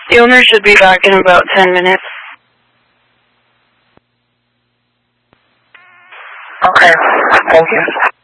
The owner should be back in about 10 minutes. Okay, thank you.